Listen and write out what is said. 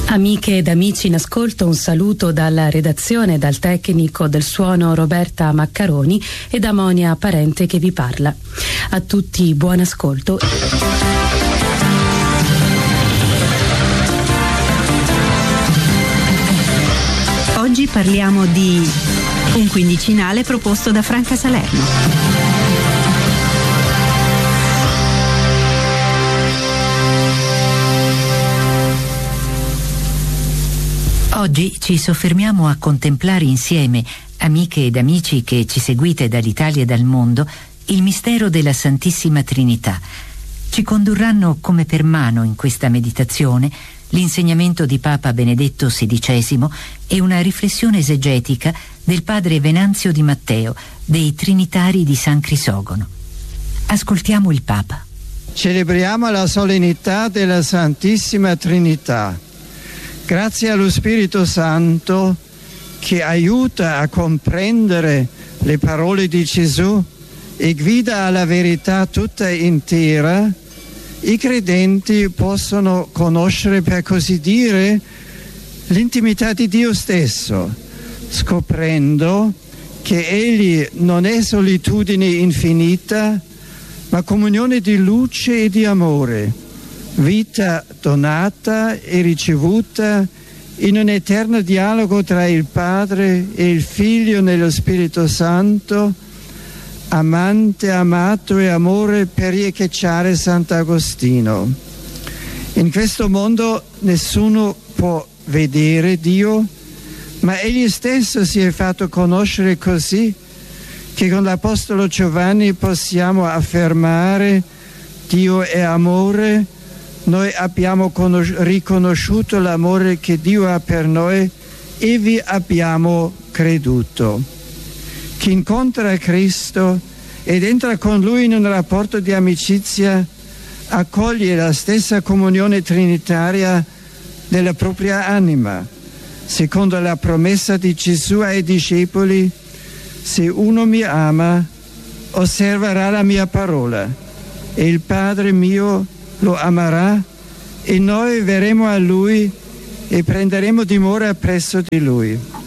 Amiche ed amici in ascolto, un saluto dalla redazione, dal tecnico del suono Roberta Maccaroni e da Monia Parente che vi parla. A tutti buon ascolto. Oggi parliamo di un quindicinale proposto da Franca Salerno. Oggi ci soffermiamo a contemplare insieme, amiche ed amici che ci seguite dall'Italia e dal mondo, il mistero della Santissima Trinità. Ci condurranno come per mano in questa meditazione l'insegnamento di Papa Benedetto XVI e una riflessione esegetica del padre Venanzio Di Matteo, dei Trinitari di San Crisogono. Ascoltiamo il Papa. Celebriamo la solennità della Santissima Trinità. Grazie allo Spirito Santo che aiuta a comprendere le parole di Gesù e guida alla verità tutta intera, i credenti possono conoscere, per così dire, l'intimità di Dio stesso, scoprendo che Egli non è solitudine infinita, ma comunione di luce e di amore, vita donata e ricevuta in un eterno dialogo tra il Padre e il Figlio nello Spirito Santo, amante, amato e amore, per riecheggiare Sant'Agostino. In questo mondo nessuno può vedere Dio, ma Egli stesso si è fatto conoscere così che con l'Apostolo Giovanni possiamo affermare: Dio è amore. Noi abbiamo riconosciuto l'amore che Dio ha per noi e vi abbiamo creduto. Chi incontra Cristo ed entra con Lui in un rapporto di amicizia accoglie la stessa comunione trinitaria della propria anima, secondo la promessa di Gesù ai discepoli: se uno mi ama, osserverà la mia parola, e il Padre mio lo amerà, e noi verremo a Lui e prenderemo dimora presso di Lui.